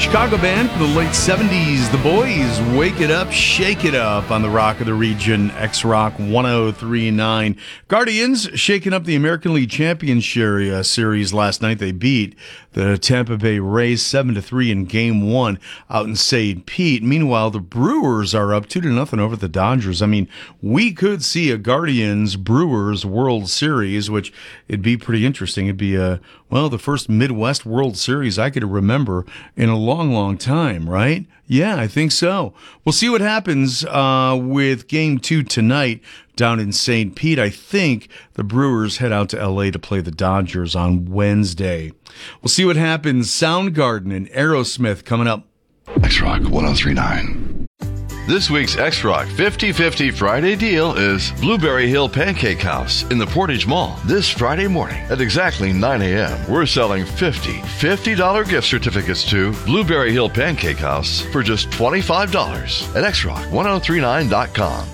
Chicago band from the late 70s, The Boys, Wake It Up, Shake It Up on the Rock of the Region, X-Rock 103.9. Guardians shaking up the American League Championship series last night. They beat the Tampa Bay Rays 7-3 in Game 1 out in St. Pete. Meanwhile, the Brewers are up 2-0 over the Dodgers. I mean, we could see a Guardians-Brewers World Series, which it'd be pretty interesting. It'd be the first Midwest World Series I could remember in a long, long time, right? Yeah, I think so. We'll see what happens with Game 2 tonight down in St. Pete. I think the Brewers head out to L.A. to play the Dodgers on Wednesday. We'll see what happens. Soundgarden and Aerosmith coming up. X-Rock 103.9. This week's X-Rock 50-50 Friday deal is Blueberry Hill Pancake House in the Portage Mall. This Friday morning at exactly 9 a.m., we're selling $50 gift certificates to Blueberry Hill Pancake House for just $25 at xrock1039.com.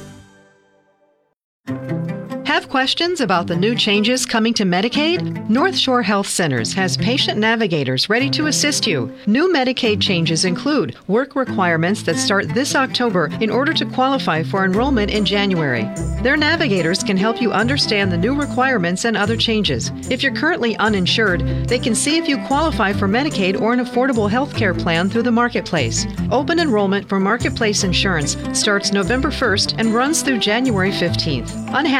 Have questions about the new changes coming to Medicaid? North Shore Health Centers has patient navigators ready to assist you. New Medicaid changes include work requirements that start this October in order to qualify for enrollment in January. Their navigators can help you understand the new requirements and other changes. If you're currently uninsured, they can see if you qualify for Medicaid or an affordable health care plan through the Marketplace. Open enrollment for Marketplace insurance starts November 1st and runs through January 15th.